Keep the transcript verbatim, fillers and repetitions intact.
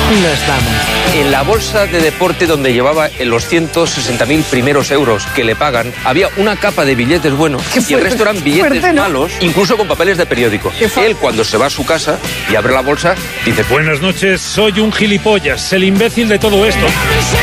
Nos vamos. En la bolsa de deporte donde llevaba los ciento sesenta mil primeros euros que le pagan, había una capa de billetes buenos y el resto eran billetes fuerte, ¿no? malos, incluso con papeles de periódico. Él, cuando se va a su casa y abre la bolsa, dice: Buenas noches, soy un gilipollas, el imbécil de todo esto.